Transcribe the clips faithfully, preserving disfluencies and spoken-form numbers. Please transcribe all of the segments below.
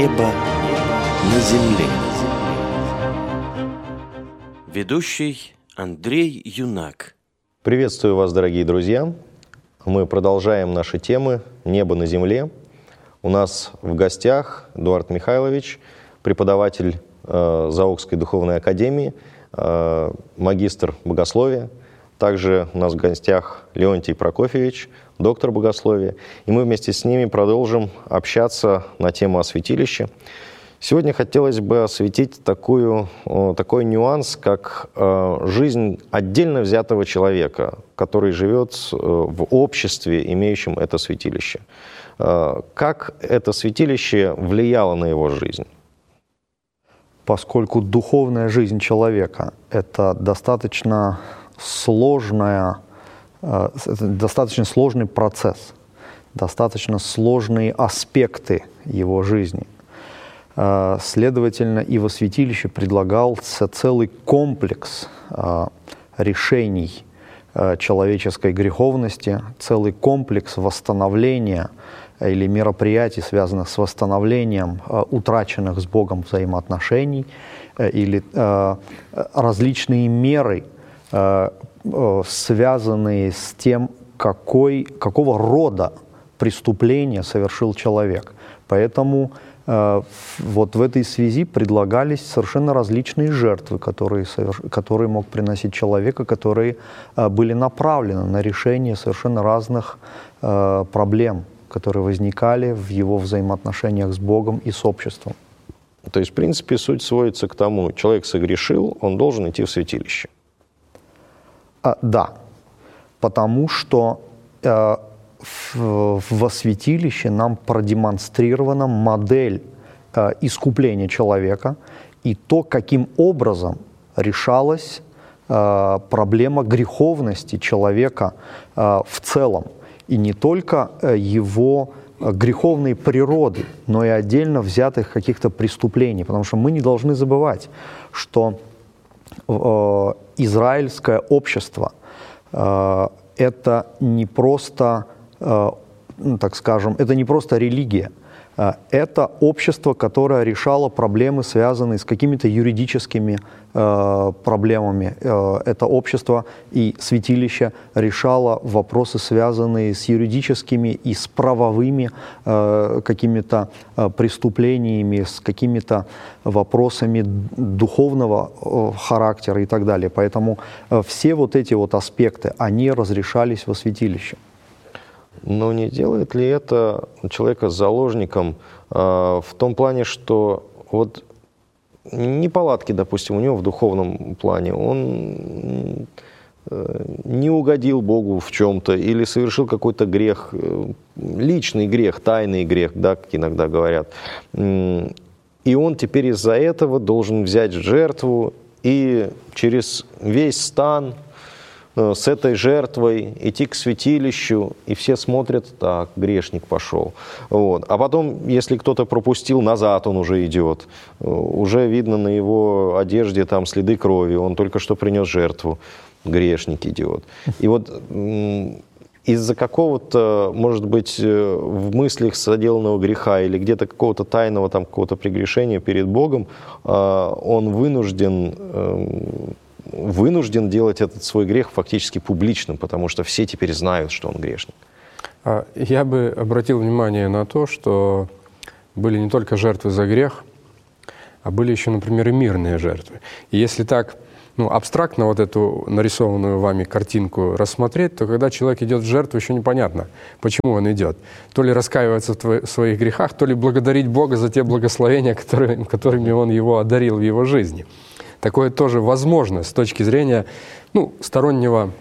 Небо на земле. Ведущий Андрей Юнак. Приветствую вас, дорогие друзья. Мы продолжаем наши темы «Небо на земле». У нас в гостях Эдуард Михайлович, преподаватель э, Заокской духовной академии, э, магистр богословия. Также у нас в гостях Леонтий Прокофьевич, доктор богословия. И мы вместе с ними продолжим общаться на тему о святилище. Сегодня хотелось бы осветить такую, такой нюанс, как жизнь отдельно взятого человека, который живет в обществе, имеющем это святилище. Как это святилище влияло на его жизнь? Поскольку духовная жизнь человека – это достаточно сложная, это достаточно сложный процесс, достаточно сложные аспекты его жизни. Следовательно, и во святилище предлагался целый комплекс решений человеческой греховности, целый комплекс восстановления или мероприятий, связанных с восстановлением утраченных с Богом взаимоотношений, или различные меры, связанные с тем, какой, какого рода преступление совершил человек. Поэтому э, вот в этой связи предлагались совершенно различные жертвы, которые, соверш... которые мог приносить человек, которые э, были направлены на решение совершенно разных э, проблем, которые возникали в его взаимоотношениях с Богом и с обществом. То есть, в принципе, суть сводится к тому, человек согрешил, он должен идти в святилище. А, да, потому что э, в, во святилище нам продемонстрирована модель э, искупления человека и то, каким образом решалась э, проблема греховности человека э, в целом. И не только э, его греховной природы, но и отдельно взятых каких-то преступлений. Потому что мы не должны забывать, что э, израильское общество э, это не просто, э, так скажем, это не просто религия, э, это общество, которое решало проблемы, связанные с какими-то юридическими э, проблемами. Э, это общество и святилище решало вопросы, связанные с юридическими и с правовыми э, какими-то э, преступлениями, с какими-то вопросами духовного э, характера и так далее. Поэтому э, все вот эти вот аспекты, они разрешались во святилище. Но не делает ли это человека заложником э, в том плане, что вот неполадки, допустим, у него в духовном плане, он э, не угодил Богу в чем-то или совершил какой-то грех, э, личный грех, тайный грех, да, как иногда говорят, и он теперь из-за этого должен взять жертву и через весь стан с этой жертвой идти к святилищу, и все смотрят, так, грешник пошел. Вот. А потом, если кто-то пропустил, назад он уже идет. Уже видно на его одежде там следы крови, он только что принес жертву, грешник идет. И вот из-за какого-то, может быть, в мыслях соделанного греха или где-то какого-то тайного там какого-то прегрешения перед Богом, он вынужден вынужден делать этот свой грех фактически публичным, потому что все теперь знают, что он грешник. Я бы обратил внимание на то, что были не только жертвы за грех, а были еще, например, и мирные жертвы. И если так ну, абстрактно вот эту нарисованную вами картинку рассмотреть, то когда человек идет в жертву, еще непонятно, почему он идет. То ли раскаиваться в своих грехах, то ли благодарить Бога за те благословения, которые, которыми Он его одарил в его жизни. Такое тоже возможно с точки зрения ну, стороннего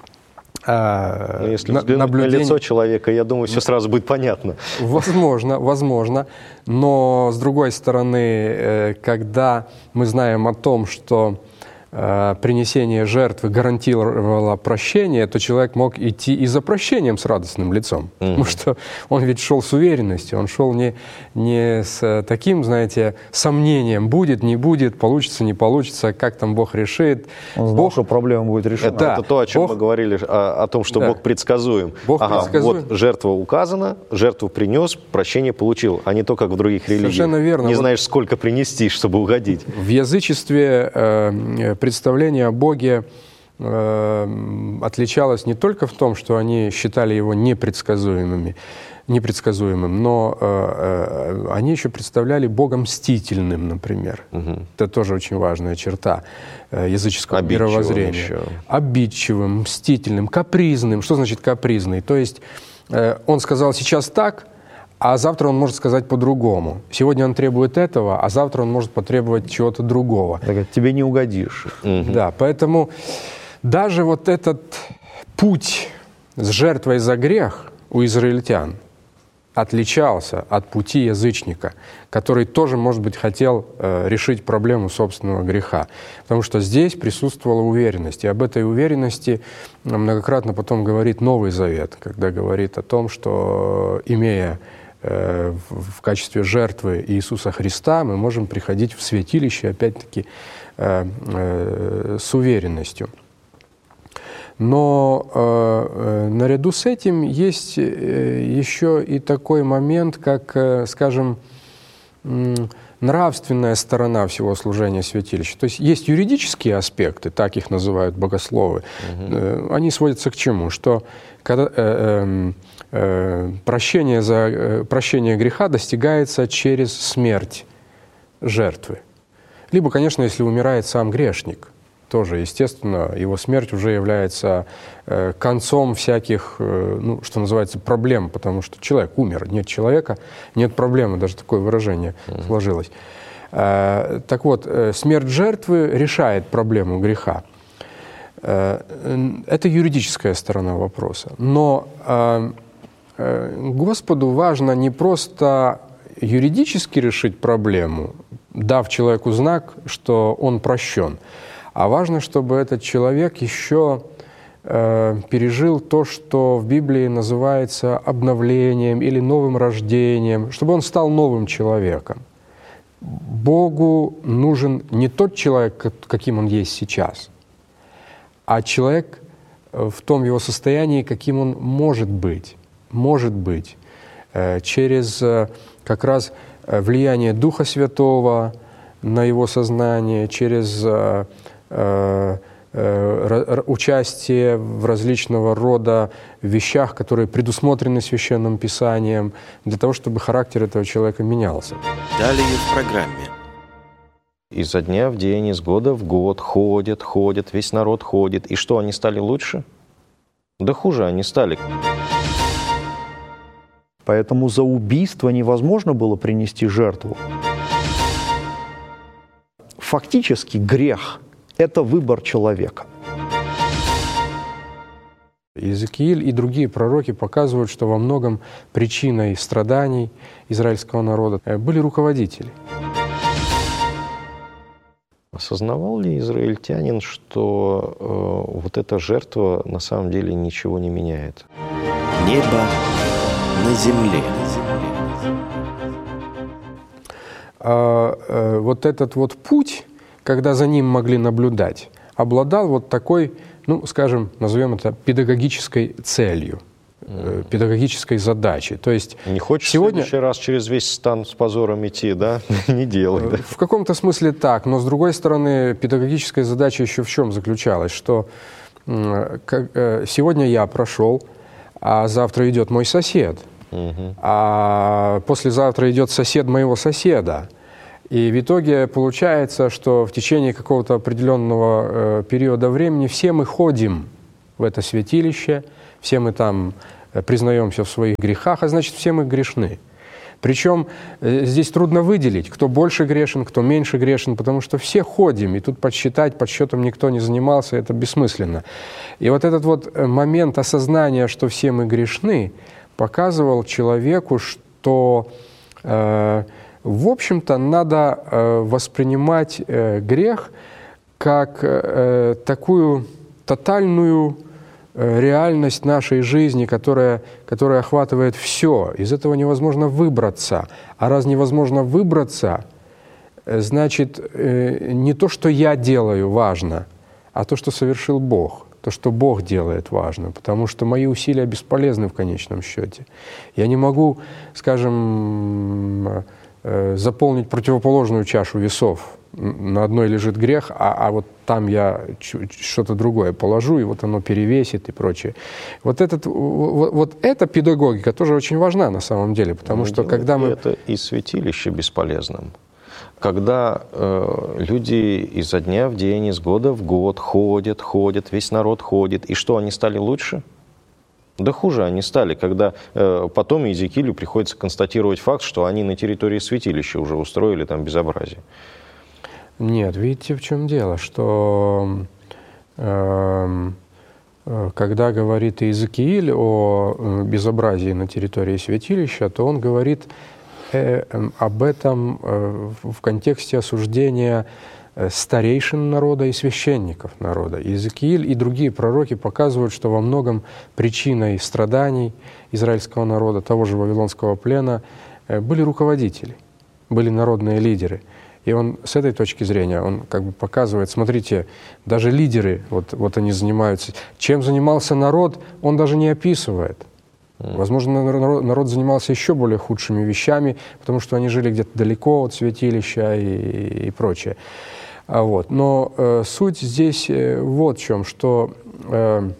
э, Если на, взглянуть наблюдения. на лицо человека, я думаю, все сразу будет понятно. Возможно, возможно. Но с другой стороны, э, когда мы знаем о том, что принесение жертвы гарантировало прощение, то человек мог идти и за прощением с радостным лицом. Mm-hmm. Потому что он ведь шел с уверенностью, он шел не, не с таким, знаете, сомнением, будет, не будет, получится, не получится, как там Бог решит. Он знал, Бог... что проблема будет решена. Это, да. это то, о чем Бог... мы говорили, о, о том, что да. Бог предсказуем. Бог ага, предсказуем. Вот жертва указана, жертву принес, прощение получил, а не то, как в других религиях. Совершенно верно. Не вот знаешь, сколько принести, чтобы угодить. В язычестве э, представление о Боге э, отличалось не только в том, что они считали его непредсказуемыми, непредсказуемым, но э, э, они еще представляли Бога мстительным, например. Угу. Это тоже очень важная черта э, языческого Обидчивым мировоззрения. еще. Обидчивым, мстительным, капризным. Что значит капризный? То есть э, он сказал сейчас так, а завтра он может сказать по-другому. Сегодня он требует этого, а завтра он может потребовать чего-то другого. Так, тебе не угодишь. Угу. Да, поэтому даже вот этот путь с жертвой за грех у израильтян отличался от пути язычника, который тоже, может быть, хотел э, решить проблему собственного греха. Потому что здесь присутствовала уверенность. И об этой уверенности многократно потом говорит Новый Завет, когда говорит о том, что, имея э, в, в качестве жертвы Иисуса Христа, мы можем приходить в святилище, опять-таки, э, э, с уверенностью. Но э, наряду с этим есть э, еще и такой момент, как, э, скажем, э, нравственная сторона всего служения святилища. То есть есть юридические аспекты, так их называют богословы. Угу. Э, они сводятся к чему? Что когда, э, э, прощение, за, э, прощение греха достигается через смерть жертвы. Либо, конечно, если умирает сам грешник. Тоже, естественно, его смерть уже является э, концом всяких, э, ну, что называется, проблем, потому что человек умер, нет человека, нет проблемы, даже такое выражение mm-hmm. сложилось. Э, так вот, э, смерть жертвы решает проблему греха. Э, это юридическая сторона вопроса. Но э, э, Господу важно не просто юридически решить проблему, дав человеку знак, что он прощен, а важно, чтобы этот человек еще э, пережил то, что в Библии называется обновлением или новым рождением, чтобы он стал новым человеком. Богу нужен не тот человек, каким он есть сейчас, а человек в том его состоянии, каким он может быть, может быть, э, через э, как раз влияние Духа Святого на его сознание, через э, Э, э, участие в различного рода вещах, которые предусмотрены Священным Писанием, для того, чтобы характер этого человека менялся. Далее в программе. Изо дня в день, из года в год ходят, ходят, весь народ ходит. И что, они стали лучше? Да хуже они стали. Поэтому за убийство невозможно было принести жертву. Фактически грех – это выбор человека. Иезекииль и другие пророки показывают, что во многом причиной страданий израильского народа были руководители. Осознавал ли израильтянин, что э, вот эта жертва на самом деле ничего не меняет? Небо на земле. А, э, вот этот вот путь, когда за ним могли наблюдать, обладал вот такой, ну, скажем, назовем это педагогической целью, mm. педагогической задачей. То есть не хочешь сегодня... в следующий раз через весь стан с позором идти, да? Не делай. Да? В каком-то смысле так, но с другой стороны, педагогическая задача еще в чем заключалась, что сегодня я прошел, а завтра идет мой сосед, mm-hmm. а послезавтра идет сосед моего соседа. И в итоге получается, что в течение какого-то определенного э, периода времени все мы ходим в это святилище, все мы там э, признаемся в своих грехах, а значит, все мы грешны. Причем э, здесь трудно выделить, кто больше грешен, кто меньше грешен, потому что все ходим, и тут подсчитать, подсчетом никто не занимался, это бессмысленно. И вот этот вот момент осознания, что все мы грешны, показывал человеку, что... Э, В общем-то, надо э, воспринимать э, грех как э, такую тотальную э, реальность нашей жизни, которая, которая охватывает все. Из этого невозможно выбраться. А раз невозможно выбраться, э, значит, э, не то, что я делаю, важно, а то, что совершил Бог. То, что Бог делает, важно, потому что мои усилия бесполезны в конечном счете. Я не могу, скажем, э, заполнить противоположную чашу весов. На одной лежит грех, а, а вот там я что-то другое положу, и вот оно перевесит и прочее. Вот, этот, вот, вот эта педагогика тоже очень важна на самом деле, потому что когда мы... Это и святилище бесполезным. Когда э, люди изо дня в день, из года в год ходят, ходят, весь народ ходит, и что, они стали лучше? Да хуже они стали, когда э, потом Иезекиилю приходится констатировать факт, что они на территории святилища уже устроили там безобразие. Нет, видите, в чем дело, что э, э, когда говорит Иезекииль о безобразии на территории святилища, то он говорит э, э, об этом э, в контексте осуждения старейшин народа и священников народа. Иезекииль и другие пророки показывают, что во многом причиной страданий израильского народа, того же Вавилонского плена, были руководители, были народные лидеры. И он с этой точки зрения, он как бы показывает, смотрите, даже лидеры, вот, вот они занимаются. Чем занимался народ, он даже не описывает. Возможно, народ, народ занимался еще более худшими вещами, потому что они жили где-то далеко от святилища и, и, и прочее. А вот. Но э, суть здесь э, вот в чем, что э,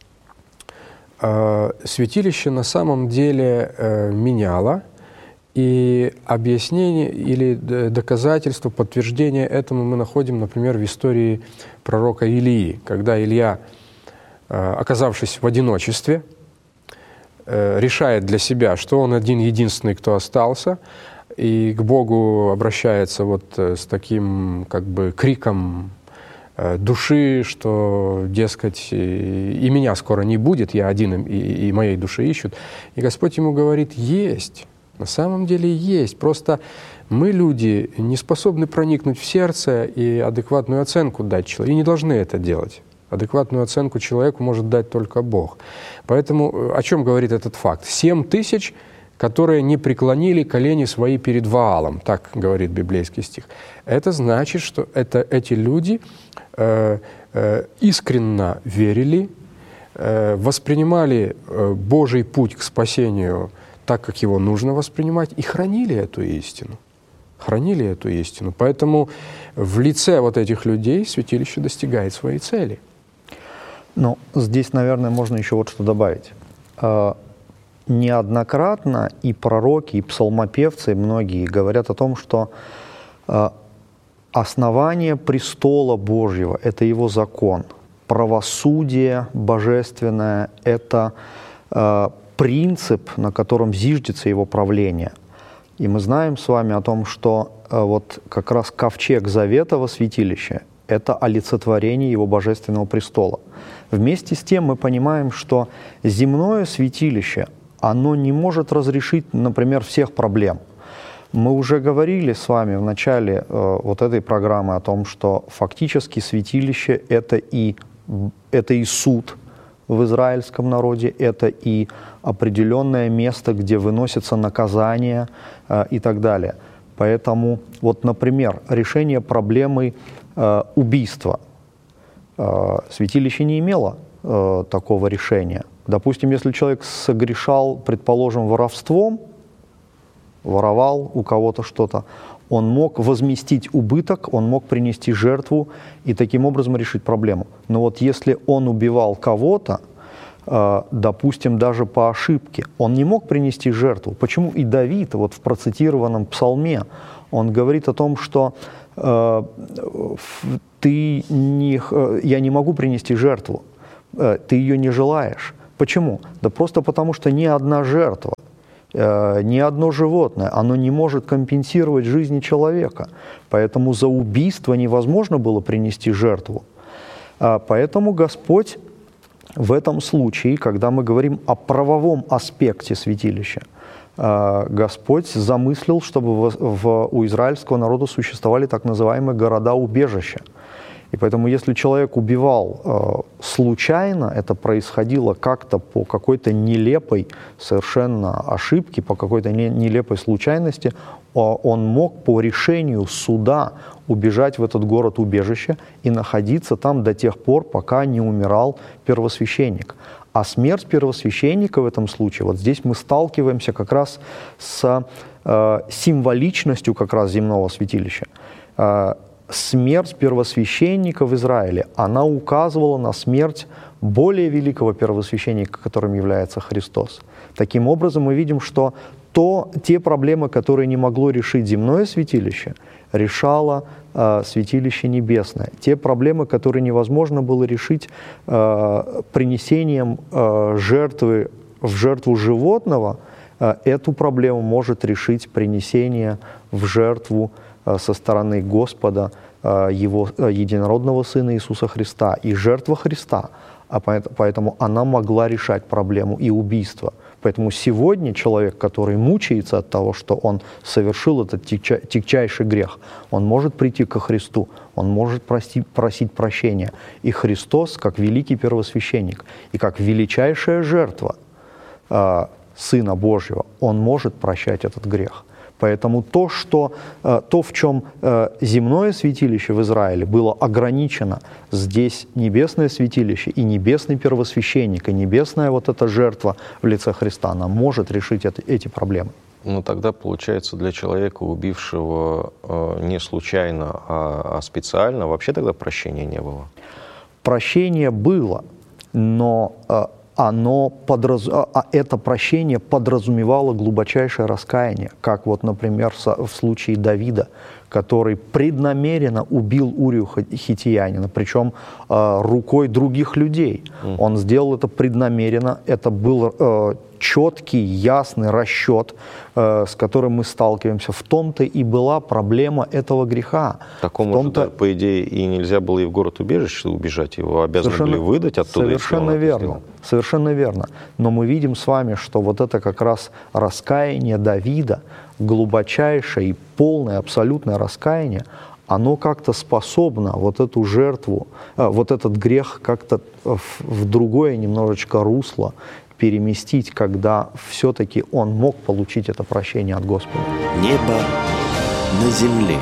э, святилище на самом деле э, меняло, и объяснение или доказательство, подтверждение этому мы находим, например, в истории пророка Илии, когда Илья, э, оказавшись в одиночестве, э, решает для себя, что он один единственный, кто остался, и к Богу обращается вот с таким как бы криком души, что, дескать, и меня скоро не будет, я один, и, и моей души ищут. И Господь ему говорит: есть, на самом деле есть. Просто мы, люди, не способны проникнуть в сердце и адекватную оценку дать человеку, и не должны это делать. Адекватную оценку человеку может дать только Бог. Поэтому о чем говорит этот факт? Семь тысяч, которые не преклонили колени свои перед Ваалом, так говорит библейский стих. Это значит, что это, эти люди э, э, искренне верили, э, воспринимали э, Божий путь к спасению так, как его нужно воспринимать, и хранили эту истину. Хранили эту истину. Поэтому в лице вот этих людей святилище достигает своей цели. Ну, здесь, наверное, можно еще вот что добавить. Неоднократно и пророки, и псалмопевцы, и многие говорят о том, что э, основание престола Божьего – это Его закон, правосудие божественное – это э, принцип, на котором зиждется Его правление. И мы знаем с вами о том, что э, вот как раз ковчег завета во святилище – это олицетворение Его божественного престола. Вместе с тем мы понимаем, что земное святилище – оно не может разрешить, например, всех проблем. Мы уже говорили с вами в начале э, вот этой программы о том, что фактически святилище – это и, это и суд в израильском народе, это и определенное место, где выносятся наказания э, и так далее. Поэтому, вот, например, решение проблемы э, убийства. Э, святилище не имело э, такого решения. Допустим, если человек согрешал, предположим, воровством, воровал у кого-то что-то, он мог возместить убыток, он мог принести жертву и таким образом решить проблему. Но вот если он убивал кого-то, э, допустим, даже по ошибке, он не мог принести жертву. Почему и Давид, вот в процитированном псалме, он говорит о том, что э, ты не, э, я не могу принести жертву, э, ты ее не желаешь. Почему? Да просто потому, что ни одна жертва, э, ни одно животное, оно не может компенсировать жизни человека. Поэтому за убийство невозможно было принести жертву. А поэтому Господь в этом случае, когда мы говорим о правовом аспекте святилища, э, Господь замыслил, чтобы в, в, у израильского народа существовали так называемые города-убежища. И поэтому, если человек убивал э, случайно, это происходило как-то по какой-то нелепой совершенно ошибке, по какой-то не, нелепой случайности, он мог по решению суда убежать в этот город-убежище и находиться там до тех пор, пока не умирал первосвященник. А смерть первосвященника в этом случае, вот здесь мы сталкиваемся как раз с э, символичностью как раз земного святилища. Э, смерть первосвященника в Израиле, она указывала на смерть более великого первосвященника, которым является Христос. Таким образом, мы видим, что то, те проблемы, которые не могло решить земное святилище, решало э, святилище небесное. Те проблемы, которые невозможно было решить э, принесением э, жертвы в жертву животного, э, эту проблему может решить принесение в жертву э, со стороны Господа, э, Его э, единородного Сына Иисуса Христа. И жертва Христа, а поэтому она могла решать проблему и убийства. Поэтому сегодня человек, который мучается от того, что он совершил этот тягчайший грех, он может прийти ко Христу, он может просить, просить прощения. И Христос, как великий первосвященник и как величайшая жертва э, Сына Божьего, он может прощать этот грех. Поэтому то, что, то, в чем земное святилище в Израиле было ограничено, здесь небесное святилище и небесный первосвященник, и небесная вот эта жертва в лице Христа, она может решить это, эти проблемы. Ну тогда, получается, для человека, убившего не случайно, а специально, вообще тогда прощения не было? Прощение было, но... Оно подраз... а это прощение подразумевало глубочайшее раскаяние, как вот, например, в случае Давида, который преднамеренно убил Урию Хиттиянина, причем э, рукой других людей. Mm. Он сделал это преднамеренно, это был э, четкий, ясный расчет, э, с которым мы сталкиваемся. В том-то и была проблема этого греха. Такому же, да, по идее, и нельзя было и в город-убежище убежать, его обязаны совершенно, были выдать оттуда. Совершенно верно, совершенно верно. Но мы видим с вами, что вот это как раз раскаяние Давида, глубочайшее и полное, абсолютное раскаяние, оно как-то способно вот эту жертву, вот этот грех как-то в, в другое немножечко русло переместить, когда все-таки он мог получить это прощение от Господа. Небо на земле.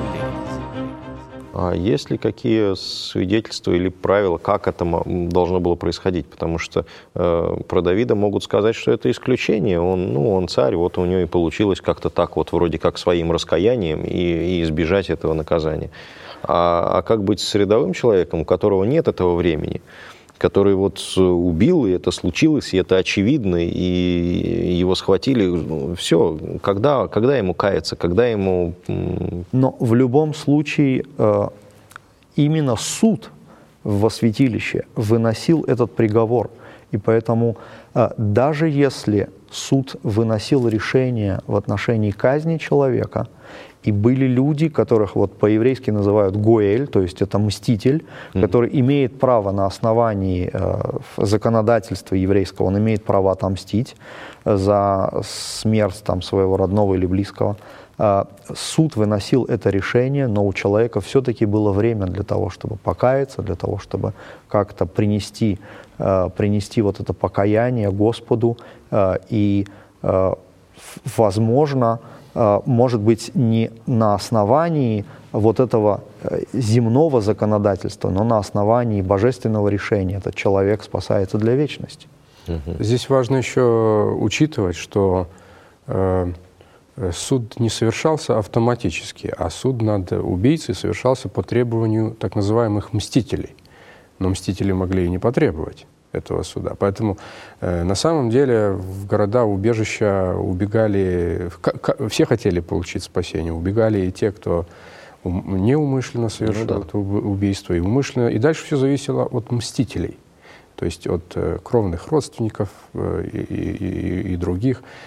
А есть ли какие свидетельства или правила, как это должно было происходить? Потому что э, про Давида могут сказать, что это исключение. Он, ну, он царь, вот у него и получилось как-то так, вот вроде как своим раскаянием и, и избежать этого наказания. А, а как быть с рядовым человеком, у которого нет этого времени, который вот убил, и это случилось, и это очевидно, и его схватили. Все, когда, когда ему каяться, когда ему... Но в любом случае именно суд во святилище выносил этот приговор. И поэтому даже если суд выносил решение в отношении казни человека, и были люди, которых вот по-еврейски называют гоэль, то есть это мститель, mm-hmm. который имеет право на основании э, законодательства еврейского, он имеет право отомстить за смерть там, своего родного или близкого. Э, суд выносил это решение, но у человека все-таки было время для того, чтобы покаяться, для того, чтобы как-то принести, э, принести вот это покаяние Господу э, и, э, возможно, может быть, не на основании вот этого земного законодательства, но на основании божественного решения. Этот человек спасается для вечности. Здесь важно еще учитывать, что э, суд не совершался автоматически, а суд над убийцей совершался по требованию так называемых мстителей. Но мстители могли и не потребовать этого суда. Поэтому э, на самом деле в города, убежища убегали, все хотели получить спасение, убегали и те, кто ум, неумышленно совершил ну, да. это убийство, и умышленно. И дальше все зависело от мстителей, то есть от э, кровных родственников э, и, и, и, и других.